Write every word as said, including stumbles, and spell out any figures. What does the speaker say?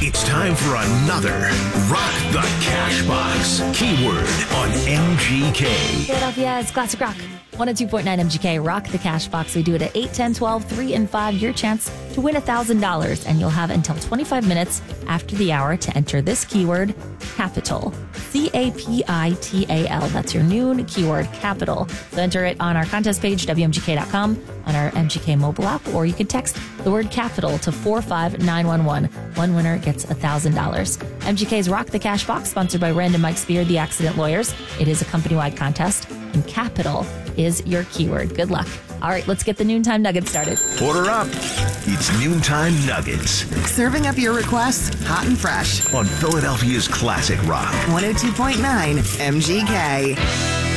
It's time for another Rock the Cash Box. Keyword on M G K. Philadelphia's Classic Rock. one oh two point nine M G K, Rock the Cash Box. We do it at eight, ten, twelve, three, and five. Your chance to win one thousand dollars. And you'll have until twenty-five minutes after the hour to enter this keyword, capital. C A P I T A L. That's your noon keyword, capital. So enter it on our contest page, W M G K dot com, on our M G K mobile app, or you can text the word capital to four five nine one one. One winner gets one thousand dollars. M G K's Rock the Cash Box, sponsored by Rand and Mike Spear, the Accident Lawyers. It is a company-wide contest, and capital is your keyword. Good luck. All right, let's get the Noontime Nuggets started. Order up. It's Noontime Nuggets. Serving up your requests hot and fresh on Philadelphia's Classic Rock. one oh two point nine M G K.